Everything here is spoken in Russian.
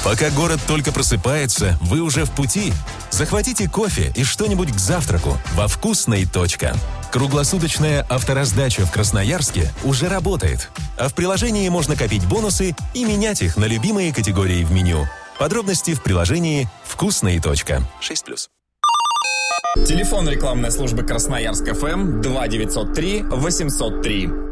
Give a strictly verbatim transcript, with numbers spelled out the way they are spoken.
Пока город только просыпается, вы уже в пути. Захватите кофе и что-нибудь к завтраку во «Вкусной. Точка». Круглосуточная автораздача в Красноярске уже работает. А в приложении можно копить бонусы и менять их на любимые категории в меню. Подробности в приложении «Вкусной. Точка». шесть плюс. Телефон рекламной службы Красноярск ФМ два девятьсот три восемьсот три.